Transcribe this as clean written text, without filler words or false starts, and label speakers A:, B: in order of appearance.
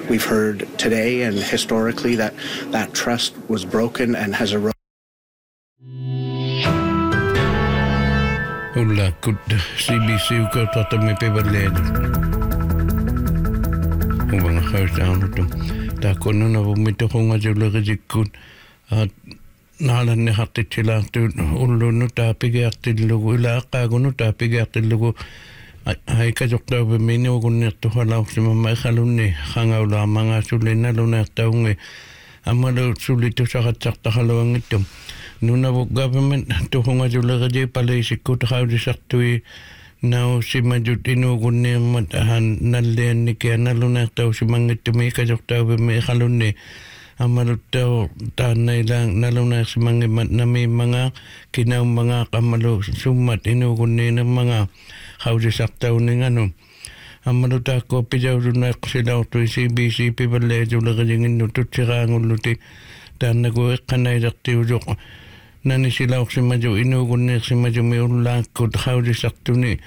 A: we've heard today and historically that trust was broken and has eroded.
B: Ulla kut CBC uka tatami pevaled. Ubang khawsaan utum. Ta kono na bumito ko nga jula kajikut at nalan ni hakit sila tu ulo no tapig aktil lugo ila kago no tapig aktil lugo ay kajok daw bimini ugun nito halaw si mamay kalun ni hangaw la mga sulina luna taong amalo sulito sa katsakta halawang itom. Nuna bu government tu hunga jula kaje palay sikut haw di saktui now si majut inugun ni matahan nalian ni kaya naluna taw si mangit tumi kajok daw bimini kalun ni amalo taw tanay lang naluna si mangit nami mga kinaw mga kamalo sumat inugun ni ng mga haw di saktaw ni ano. Amalo ta ko pijaw na sila to CBC pibale jula kajingin nutut sirang uluti dan nago kanay dakti ujok nani sila si majo inugun ni si majo may ulang ko haw di sakto ni